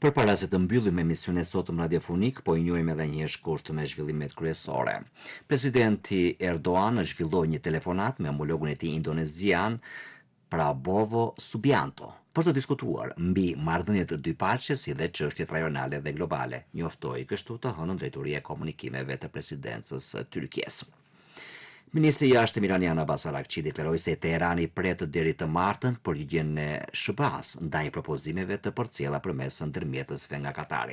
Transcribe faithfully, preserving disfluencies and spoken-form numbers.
Përpara se të mbyllim emisionin e sotëm radiofonik, po i njohim edhe një shkurt me zhvillimet kryesore. Presidenti Erdogan zhvilloi një telefonat me homologun e tij indonezian, Prabowo Subianto, për të diskutuar mbi marrëdhëniet e dypaqes si dhe çështjet rajonale dhe globale, njoftoi kështu të hënën drejtoria e komunikimeve të presidencës së Tyrkisë. Ministri i Jashtëm iranian Abbas Araghchi deklaroi se Teherani pret deri të martën përgjigjen e S B A-s ndaj propozimeve të përcjella përmes ndërmjetësve nga Katari.